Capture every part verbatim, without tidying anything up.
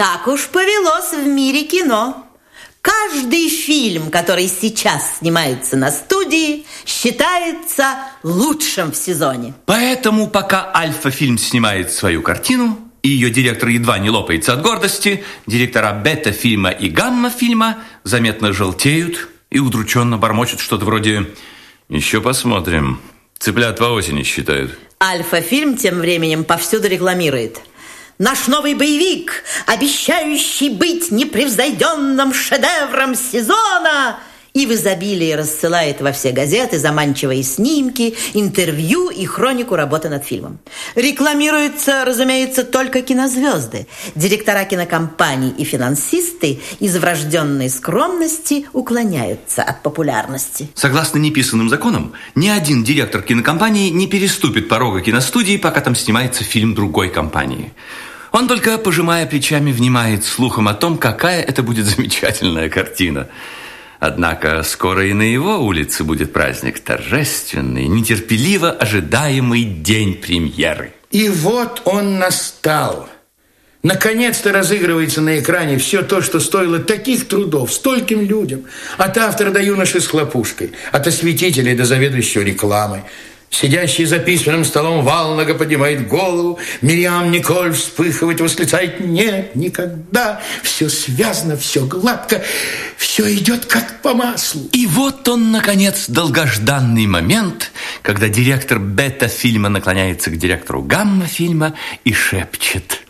Так уж повелось в мире кино. Каждый фильм, который сейчас снимается на студии, считается лучшим в сезоне. Поэтому, пока Альфа-фильм снимает свою картину, и ее директор едва не лопается от гордости, директора бета-фильма и гамма-фильма заметно желтеют и удрученно бормочут что-то вроде «Еще посмотрим». Цыплят по осени считают. Альфа-фильм тем временем повсюду рекламирует. Наш новый боевик, обещающий быть непревзойденным шедевром сезона, и в изобилии рассылает во все газеты заманчивые снимки, интервью и хронику работы над фильмом. Рекламируются, разумеется, только кинозвезды. Директора кинокомпаний и финансисты из врожденной скромности уклоняются от популярности. Согласно неписанным законам, ни один директор кинокомпании не переступит порога киностудии, пока там снимается фильм другой компании. Он только, пожимая плечами, внимает слухом о том, какая это будет замечательная картина. Однако скоро и на его улице будет праздник, торжественный, нетерпеливо ожидаемый день премьеры. И вот он настал. Наконец-то разыгрывается на экране все то, что стоило таких трудов стольким людям. От автора до юноши с хлопушкой, от осветителей до заведующего рекламой. Сидящий за письменным столом Валнага поднимает голову, Мириам Николь вспыхивает, восклицает: «Нет, никогда! Все связано, все гладко, все идет как по маслу». И вот он, наконец, долгожданный момент, когда директор бета-фильма наклоняется к директору гамма-фильма и шепчет: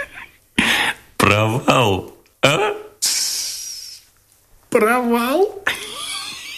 «Провал, а?» Провал?